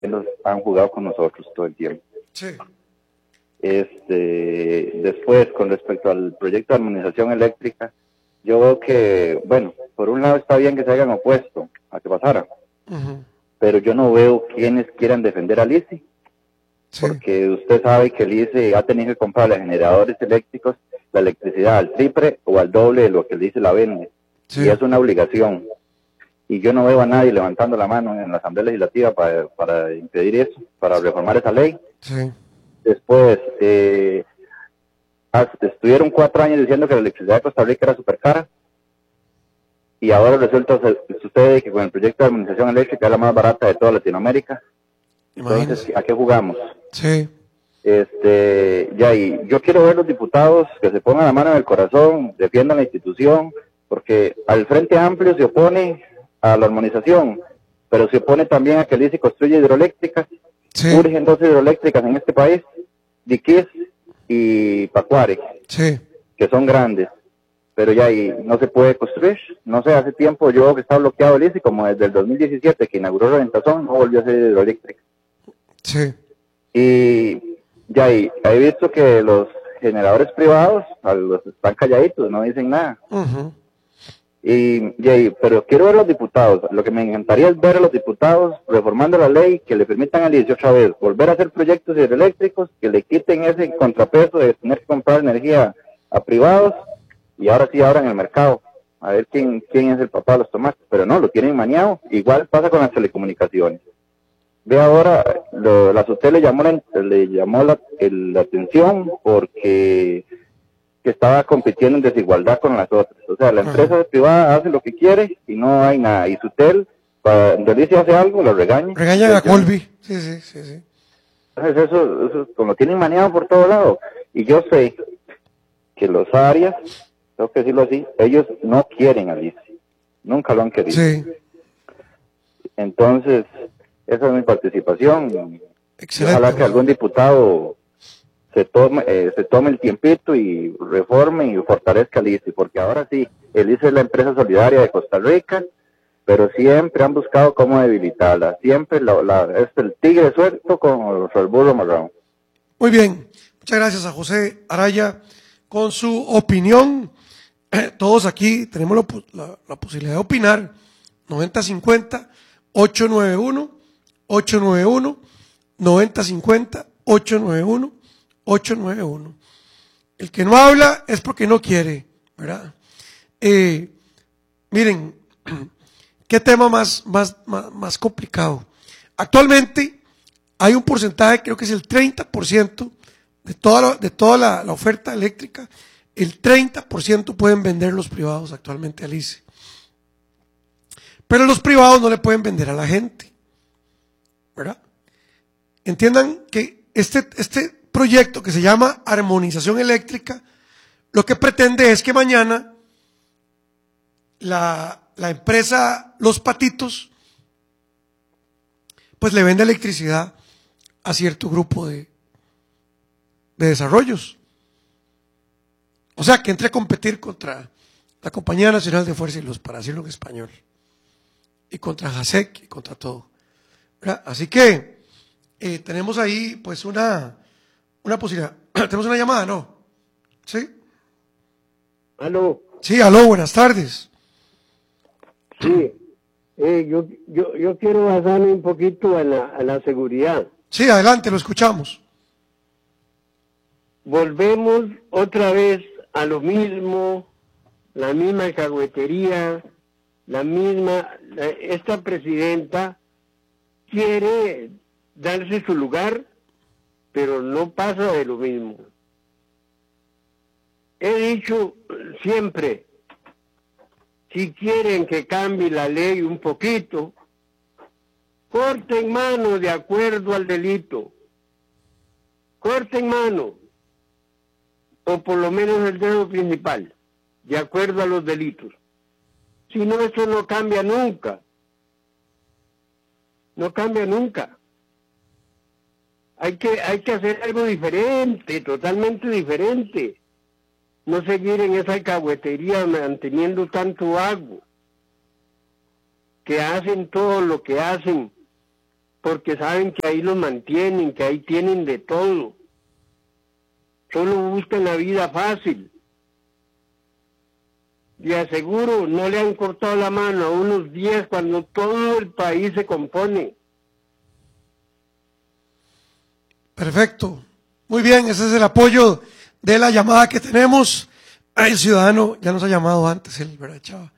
han jugado con nosotros todo el tiempo. Sí. Después, con respecto al proyecto de armonización eléctrica, yo veo que, bueno, por un lado está bien que se hayan opuesto a que pasara, pero yo no veo quienes quieran defender al ICE, porque usted sabe que el ICE ha tenido que comprarle a generadores eléctricos la electricidad al triple o al doble de lo que el ICE la vende, y es una obligación. Y yo no veo a nadie levantando la mano en la Asamblea Legislativa para impedir eso, para reformar esa ley. Sí. Después, estuvieron 4 años diciendo que la electricidad de Costa Rica era súper cara, y ahora resulta sucede que con el proyecto de armonización eléctrica es la más barata de toda Latinoamérica. Entonces, ¿a qué jugamos? Sí. Y yo quiero ver los diputados que se pongan la mano en el corazón, defiendan la institución, porque al Frente Amplio se opone a la armonización, pero se opone también a que el ICE construya hidroeléctricas. Urgen 2 hidroeléctricas en este país, Diquís y Pacuare, que son grandes, pero ya ahí no se puede construir. No sé, hace tiempo yo que está bloqueado el ICE, como desde el 2017 que inauguró Reventazón, no volvió a ser hidroeléctrica. Sí. Y ya ahí he visto que los generadores privados los están calladitos, no dicen nada. Pero quiero ver a los diputados. Lo que me encantaría es ver a los diputados reformando la ley que le permitan al ICE otra vez volver a hacer proyectos hidroeléctricos, que le quiten ese contrapeso de tener que comprar energía a privados, y ahora sí abran el mercado a ver quién es el papá de los tomates. Pero no, lo tienen maniado. Igual pasa con las telecomunicaciones. Ve ahora, la SUTEL le llamó la atención porque que estaba compitiendo en desigualdad con las otras. O sea, la empresa privada hace lo que quiere y no hay nada. Y SUTEL, cuando dice hace algo, lo regaña. Regañan a Colby. Sí. Entonces eso como tienen maniado por todo lado. Y yo sé que los áreas, tengo que decirlo así, ellos no quieren al ICE. Nunca lo han querido. Sí. Entonces, esa es mi participación. Excelente. Ojalá que algún diputado se tome el tiempito y reforme y fortalezca el ICE, porque ahora sí, el ICE es la empresa solidaria de Costa Rica, pero siempre han buscado cómo debilitarla. Siempre es el tigre suelto con el burro marrón. Muy bien. Muchas gracias a José Araya con su opinión. Todos aquí tenemos la posibilidad de opinar. 9050 891 891 9050 891 891. El que no habla es porque no quiere, ¿verdad? Miren, qué tema más complicado. Actualmente hay un porcentaje, creo que es el 30% de toda la oferta eléctrica, el 30% pueden vender los privados actualmente al ICE. Pero los privados no le pueden vender a la gente, ¿verdad? Entiendan que este proyecto que se llama armonización eléctrica, lo que pretende es que mañana la empresa Los Patitos pues le vende electricidad a cierto grupo de desarrollos. O sea, que entre a competir contra la Compañía Nacional de Fuerza y Luz, para decirlo en español, y contra JASEC y contra todo, ¿verdad? Así que tenemos ahí pues una posibilidad. Tenemos una llamada, ¿no? ¿Sí? ¿Aló? Sí, aló, buenas tardes. Sí, yo quiero basarme un poquito a la seguridad. Sí, adelante, lo escuchamos. Volvemos otra vez a lo mismo, la misma alcahuetería, esta presidenta quiere darse su lugar, pero no pasa de lo mismo. He dicho siempre, si quieren que cambie la ley un poquito, corten mano de acuerdo al delito. Corten mano, o por lo menos el dedo principal, de acuerdo a los delitos. Si no, eso no cambia nunca. No cambia nunca. Hay que hacer algo diferente, totalmente diferente. No seguir en esa alcahuetería manteniendo tanto agua, que hacen todo lo que hacen porque saben que ahí los mantienen, que ahí tienen de todo. Solo buscan la vida fácil. Y aseguro, no le han cortado la mano a unos 10 cuando todo el país se compone. Perfecto. Muy bien, ese es el apoyo de la llamada que tenemos. El ciudadano ya nos ha llamado antes, él, ¿verdad, Chava?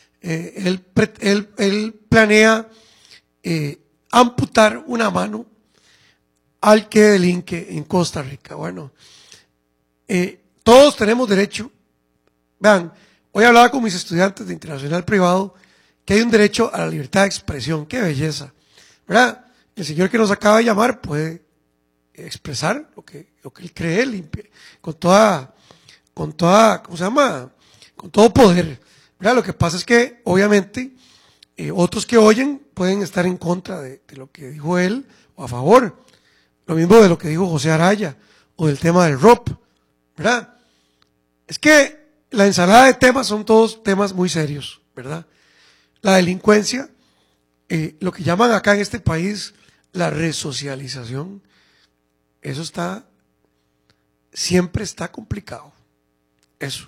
Él planea amputar una mano al que delinque en Costa Rica. Bueno, todos tenemos derecho. Vean, hoy hablaba con mis estudiantes de Internacional Privado que hay un derecho a la libertad de expresión. ¡Qué belleza! ¿Verdad? El señor que nos acaba de llamar puede expresar lo que él cree limpio, con toda, ¿cómo se llama? Con todo poder. ¿Verdad? Lo que pasa es que, obviamente, otros que oyen pueden estar en contra de lo que dijo él o a favor. Lo mismo de lo que dijo José Araya o del tema del ROP. ¿Verdad? Es que la ensalada de temas son todos temas muy serios, ¿verdad? La delincuencia, lo que llaman acá en este país la resocialización, eso siempre está complicado. Eso.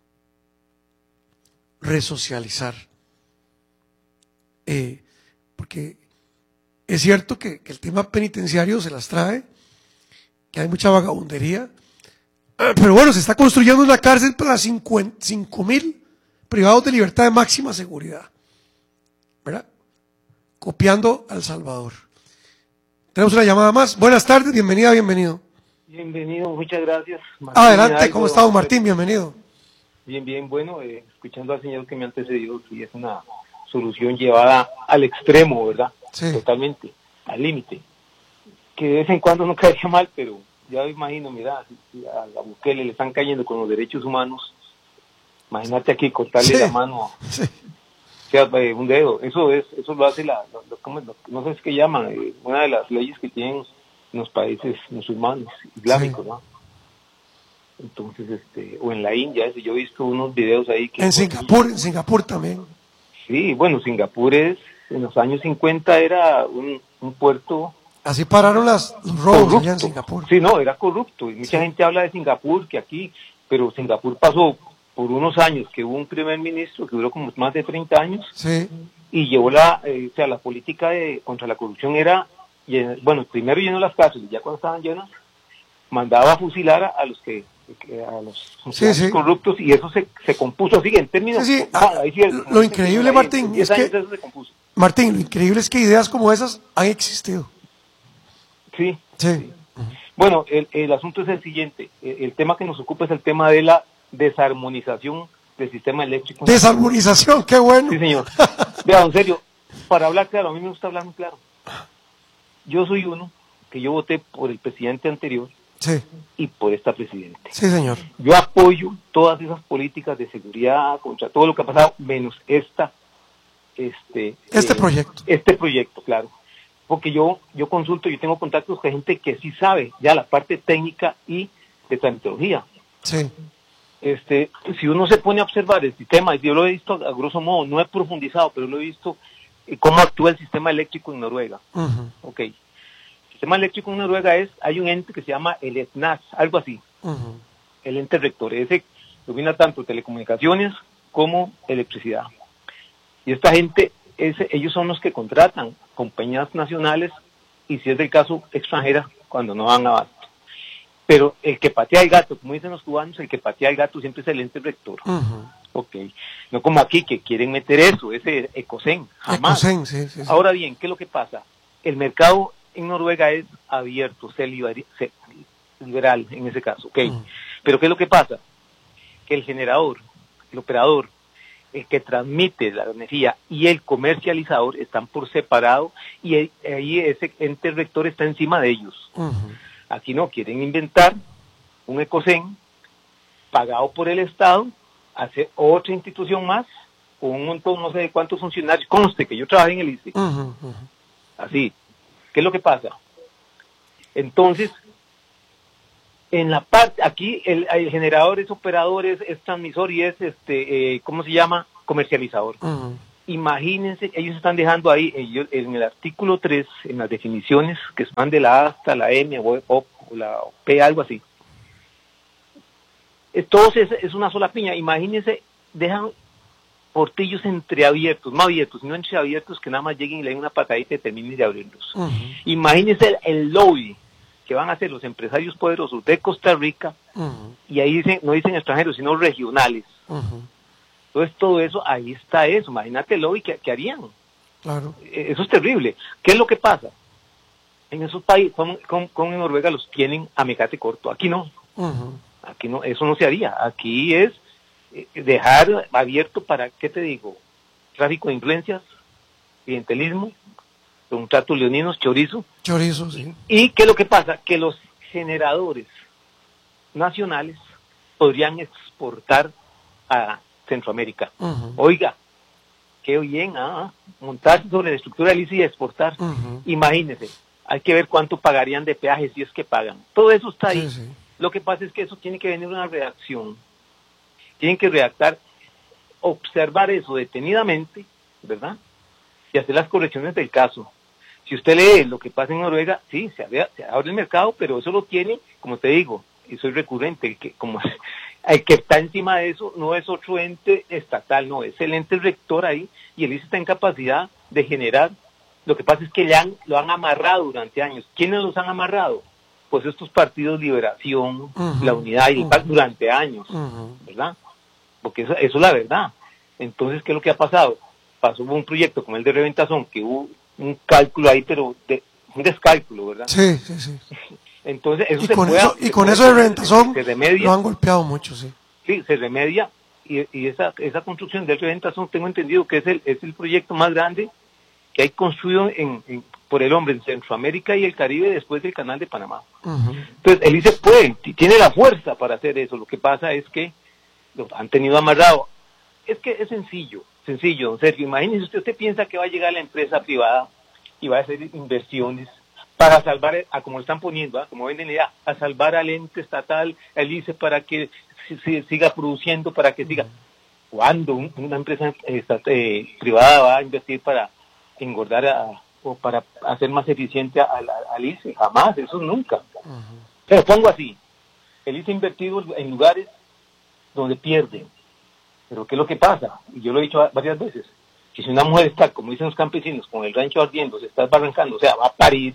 Resocializar. Porque es cierto que el tema penitenciario se las trae, que hay mucha vagabundería, pero bueno, se está construyendo una cárcel para 5,000 privados de libertad de máxima seguridad, ¿verdad? Copiando a El Salvador. Tenemos una llamada más. Buenas tardes, bienvenida, bienvenido. Bienvenido, muchas gracias. Martín Adelante, Hidalgo, ¿cómo está don Martín? Bienvenido. Bien, bueno, escuchando al señor que me antecedió, sí es una solución llevada al extremo, ¿verdad? Sí. Totalmente, al límite. Que de vez en cuando no caería mal, pero ya me imagino, mira, si a la Bukele le están cayendo con los derechos humanos, imagínate aquí cortarle la mano, sí, o sea, un dedo, eso lo hace no sé qué llaman, una de las leyes que tienen los países musulmanes, islámicos, ¿no? Entonces, o en la India, yo he visto unos videos ahí que... En Singapur también. Sí, bueno, Singapur en los años 50 era un puerto... Así pararon los robos corrupto. allá en Singapur. Sí, no, era corrupto, y mucha gente habla de Singapur, que aquí, pero Singapur pasó por unos años, que hubo un primer ministro que duró como más de 30 años, Sí. y llevó la política contra la corrupción era, bueno, primero llenó las cárceles, ya cuando estaban llenas, mandaba a fusilar a los Sí. corruptos, y eso se compuso así en términos. Sí. Ahí sí, Lo increíble, Martín, es que eso se compuso. Martín, lo increíble es que ideas como esas han existido. Sí. Sí. Bueno, el asunto es el siguiente. El tema que nos ocupa es el tema de la desarmonización del sistema eléctrico. Desarmonización, qué bueno. Sí, señor. Vea, en serio, para hablar claro, a mí me gusta hablar muy claro. Yo soy uno que yo voté por el presidente anterior. Sí. Y por esta presidente. Sí, señor. Yo apoyo todas esas políticas de seguridad contra todo lo que ha pasado, menos este proyecto. Este proyecto, claro. Porque yo consulto, yo tengo contactos con gente que sí sabe ya la parte técnica y de tramitología. Sí. Si uno se pone a observar el sistema, yo lo he visto a grosso modo, no he profundizado, pero lo he visto cómo actúa el sistema eléctrico en Noruega. Uh-huh. Ok. El sistema eléctrico en Noruega hay un ente que se llama el ETNAS, algo así. Uh-huh. El ente rector, ese domina tanto telecomunicaciones como electricidad. Y esta gente, ellos son los que contratan compañías nacionales y, si es del caso, extranjeras cuando no dan abasto. Pero el que patea el gato, como dicen los cubanos, el que patea el gato siempre es el ente rector. Uh-huh. Ok. No como aquí que quieren meter eso, ese Ecosen, jamás. Ecosen, sí. Ahora bien, ¿qué es lo que pasa? El mercado en Noruega es abierto, liberal en ese caso, ¿ok? Pero ¿qué es lo que pasa? Que el generador, el operador, el que transmite la energía y el comercializador están por separado, y ahí ese ente rector está encima de ellos. Uh-huh. Aquí no, quieren inventar un Ecosen pagado por el Estado, hacer otra institución más, con un montón, no sé de cuántos funcionarios, conste que yo trabajé en el ICE. Uh-huh. Así. ¿Qué es lo que pasa? Entonces, en la parte, aquí el generador es operador, es transmisor y es, ¿cómo se llama? Comercializador. Uh-huh. imagínense, ellos están dejando ahí, en el artículo 3, en las definiciones que van de la A hasta la M o la P, algo así. Entonces es una sola piña. Imagínense, dejan portillos entreabiertos, no abiertos, sino entreabiertos, que nada más lleguen y le den una patadita y terminen de abrirlos. Imagínense el lobby que van a hacer los empresarios poderosos de Costa Rica, y ahí no dicen extranjeros, sino regionales. Entonces todo eso, ahí está eso. Imagínate el lobby que harían. Claro. Eso es terrible. ¿Qué es lo que pasa? En esos países, como en Noruega, los tienen a mecate corto. Aquí no. Aquí no, eso no se haría. Aquí es dejar abierto para, ¿qué te digo? Tráfico de influencias, clientelismo, contratos leoninos, chorizo. Chorizo, sí. ¿Y qué es lo que pasa? Que los generadores nacionales podrían exportar a Centroamérica. Oiga, qué bien, montarse sobre la estructura del ICE y exportar. Imagínense, hay que ver cuánto pagarían de peajes si es que pagan. Todo eso está ahí. Sí. Lo que pasa es que eso tiene que venir una reacción. Tienen que redactar, observar eso detenidamente, ¿verdad? Y hacer las correcciones del caso. Si usted lee lo que pasa en Noruega, sí, se abre el mercado, pero eso lo tiene, como te digo, y soy recurrente, que como el que está encima de eso no es otro ente estatal, no, es el ente rector ahí, y el ICE está en capacidad de generar. Lo que pasa es que lo han amarrado durante años. ¿Quiénes los han amarrado? Pues estos partidos Liberación, la Unidad y el PAC durante años, ¿verdad? Porque eso es la verdad. Entonces, ¿qué es lo que ha pasado? Pasó un proyecto como el de Reventazón, que hubo un cálculo ahí, pero un descálculo, ¿verdad? Sí. Entonces, eso y con eso de Reventazón lo han golpeado mucho, sí. Sí, se remedia, y esa construcción del Reventazón, tengo entendido que es el proyecto más grande que hay construido por el hombre en Centroamérica y el Caribe después del Canal de Panamá. Entonces, el ICE tiene la fuerza para hacer eso. Lo que pasa es que lo han tenido amarrado. Es que es sencillo, don Sergio. Imagínese usted piensa que va a llegar la empresa privada y va a hacer inversiones para salvar, como lo están poniendo, como venden idea, a salvar al ente estatal, el ICE, para que siga produciendo, para que siga. ¿Cuándo una empresa privada va a invertir para engordar o para hacer más eficiente al ICE? Jamás, eso nunca. Pero pongo así, el ICE ha invertido en lugares donde pierde. Pero ¿qué es lo que pasa? Y yo lo he dicho varias veces, que si una mujer está, como dicen los campesinos, con el rancho ardiendo, se está desbarrancando, o sea, va a parir,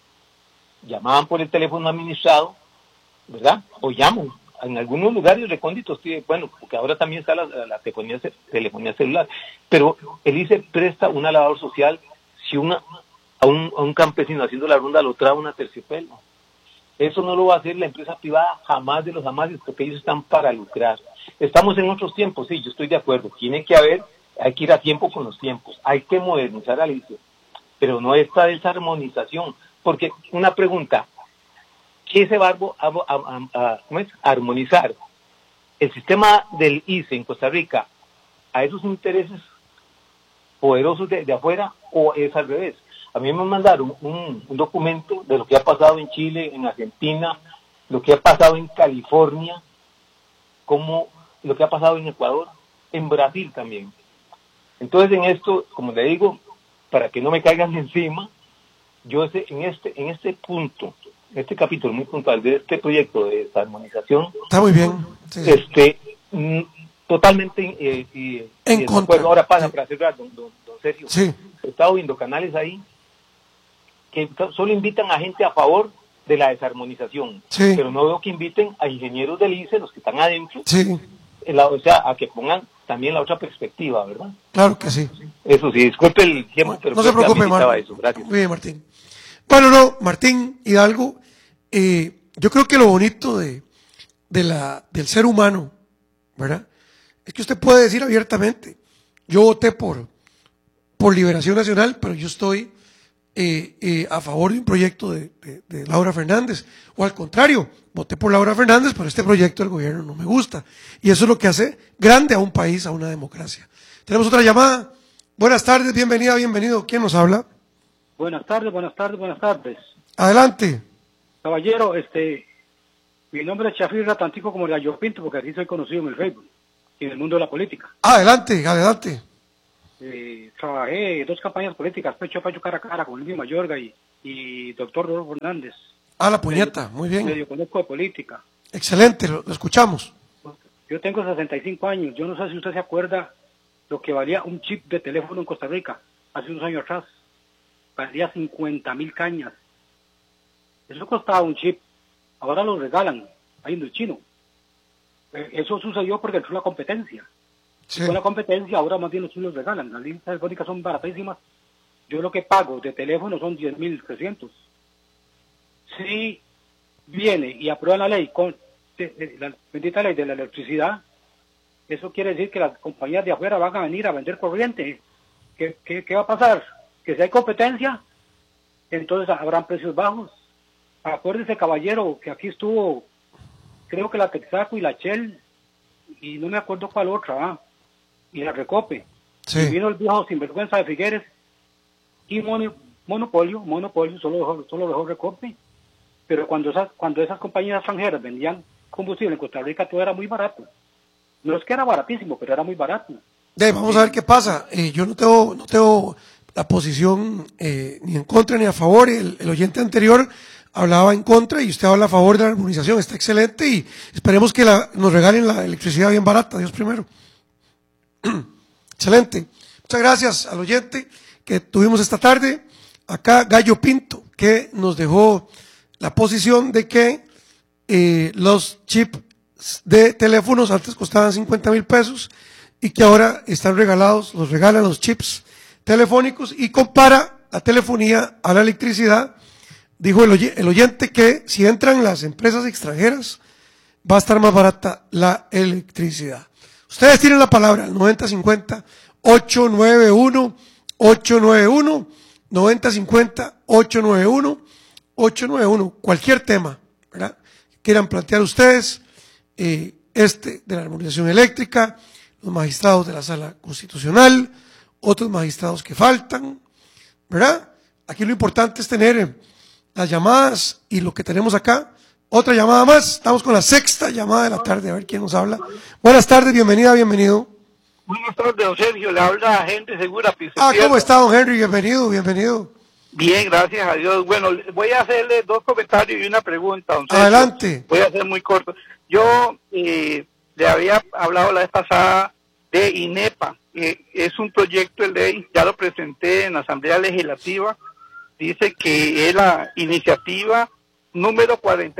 llamaban por el teléfono administrado, ¿verdad? O llaman. En algunos lugares recónditos, bueno, porque ahora también está la telefonía celular, pero el ICE presta una labor social si a un campesino haciendo la ronda lo trae una terciopelo. Eso no lo va a hacer la empresa privada jamás de los jamases, porque ellos están para lucrar. Estamos en otros tiempos, sí, yo estoy de acuerdo, hay que ir a tiempo con los tiempos, hay que modernizar al ICE, pero no esta desarmonización, porque una pregunta, ¿qué se va a armonizar el sistema del ICE en Costa Rica a esos intereses poderosos de afuera, o es al revés? A mí me mandaron un documento de lo que ha pasado en Chile, en Argentina, lo que ha pasado en California, como lo que ha pasado en Ecuador, en Brasil también. Entonces, en esto, como le digo, para que no me caigan encima, yo en este punto, este capítulo muy puntual de este proyecto de desarmonización, está muy bien. Sí. Totalmente en contra. Ahora pasa, para cerrar, don Sergio. Sí. He estado viendo canales ahí que solo invitan a gente a favor de la desarmonización, sí, pero no veo que inviten a ingenieros del ICE, los que están adentro, sí, o sea, a que pongan también la otra perspectiva, ¿verdad? Claro que sí. Eso sí, disculpe el tiempo, pero no se preocupe, Martín. Eso. Gracias. Muy bien, Martín. Bueno, no, Martín Hidalgo, yo creo que lo bonito del ser humano, ¿verdad?, es que usted puede decir abiertamente, yo voté por Liberación Nacional, pero yo estoy a favor de un proyecto de Laura Fernández, o al contrario, voté por Laura Fernández, pero este proyecto del gobierno no me gusta, y eso es lo que hace grande a un país, a una democracia. Tenemos otra llamada. Buenas tardes, bienvenido. ¿Quién nos habla? Buenas tardes. Adelante. Caballero, mi nombre es Chafir Ratantico, como el Gallo Pinto, porque así soy conocido en el Facebook y en el mundo de la política. Adelante. Trabajé 2 campañas políticas, pecho a pecho, cara a cara, con Luis Mayorga y doctor Rodolfo Hernández. Ah, la puñeta, muy bien. Medio conozco de política. Excelente, lo escuchamos. Yo tengo 65 años, yo no sé si usted se acuerda lo que valía un chip de teléfono en Costa Rica hace unos años atrás. Valía 50,000 cañas. Eso costaba un chip. Ahora lo regalan, ahí en el chino. Eso sucedió porque entró la competencia. Sí. Con la competencia ahora más bien los chinos regalan. Las líneas telefónicas son baratísimas. Yo lo que pago de teléfono son 10,300. Si viene y aprueba la ley con la bendita ley de la electricidad, eso quiere decir que las compañías de afuera van a venir a vender corriente. ¿Qué va a pasar? Que si hay competencia, entonces habrán precios bajos. Acuérdese, caballero, que aquí estuvo, creo que la Texaco y la Shell, y no me acuerdo cuál otra, y la Recope. Sí. Y vino el viejo sinvergüenza de Figueres, y monopolio, solo dejó Recope. Pero cuando esas compañías extranjeras vendían combustible en Costa Rica, todo era muy barato. No es que era baratísimo, pero era muy barato. Vamos a ver qué pasa. Yo no tengo la posición ni en contra ni a favor. El oyente anterior hablaba en contra y usted habla a favor de la armonización. Está excelente y esperemos que nos regalen la electricidad bien barata. Dios primero. Excelente. Muchas gracias al oyente que tuvimos esta tarde. Acá Gallo Pinto, que nos dejó la posición de que los chips de teléfonos antes costaban 50,000 pesos y que ahora están regalados, los regalan los chips telefónicos, y compara la telefonía a la electricidad. Dijo el oyente que si entran las empresas extranjeras va a estar más barata la electricidad. Ustedes tienen la palabra, 9050-891, 9050-891, cualquier tema, ¿verdad?, quieran plantear ustedes, de la armonización eléctrica, los magistrados de la Sala Constitucional, otros magistrados que faltan, ¿verdad? Aquí lo importante es tener las llamadas y lo que tenemos acá. Otra llamada más, estamos con la 6ª llamada de la tarde, a ver quién nos habla. Buenas tardes, bienvenida, bienvenido. Buenas tardes, don Sergio, le habla Henry Segura. ¿Cómo está, don Henry? Bienvenido. Bien, gracias a Dios. Bueno, voy a hacerle 2 comentarios y una pregunta, don Sergio. Adelante. Voy a ser muy corto. Yo le había hablado la vez pasada de INEPA. Es un proyecto de ley, ya lo presenté en la Asamblea Legislativa. Dice que es la iniciativa número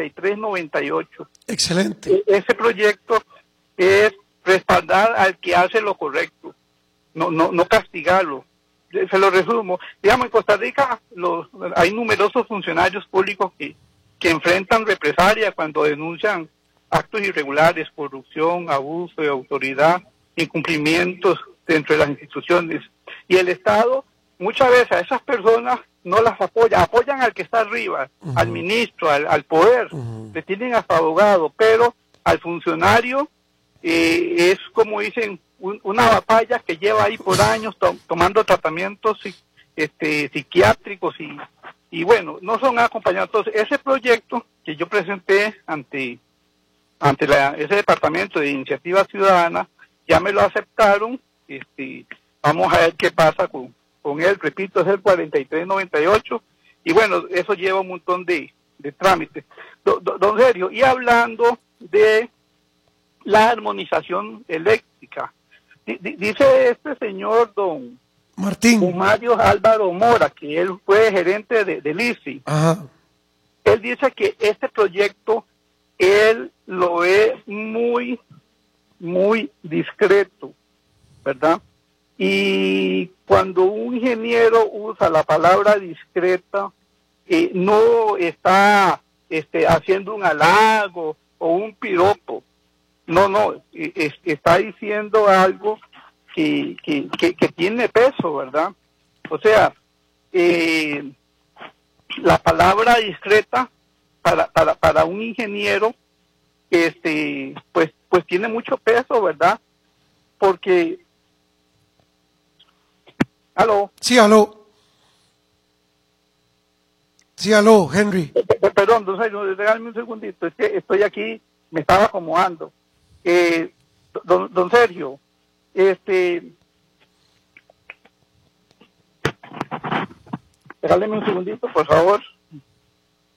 4398. Excelente. Ese proyecto es respaldar al que hace lo correcto, no castigarlo. Se lo resumo. Digamos, en Costa Rica hay numerosos funcionarios públicos que enfrentan represalia cuando denuncian actos irregulares, corrupción, abuso de autoridad, incumplimientos dentro de las instituciones. Y el Estado muchas veces a esas personas no las apoyan al que está arriba, al ministro, al poder, le tienen hasta abogado, pero al funcionario es, como dicen, una batalla que lleva ahí por años tomando tratamientos psiquiátricos y bueno, no son acompañados. Entonces, ese proyecto que yo presenté ante ese departamento de Iniciativa Ciudadana, ya me lo aceptaron. Vamos a ver qué pasa con él. Repito, es el 4398 y bueno, eso lleva un montón de trámites. Don Sergio, y hablando de la armonización eléctrica, dice este señor don Martín Mario Álvaro Mora, que él fue gerente del ICI. Ajá. Él dice que este proyecto él lo ve muy, muy discreto, ¿verdad? Y cuando un ingeniero usa la palabra discreta, no está haciendo un halago o un piropo. No, está diciendo algo que tiene peso, ¿verdad? O sea, la palabra discreta para un ingeniero, pues tiene mucho peso, ¿verdad? Porque, ¿aló? Sí, aló, Henry. Perdón, regálame un segundito, es que estoy aquí, me estaba acomodando. Don Sergio, Regáleme un segundito, por favor.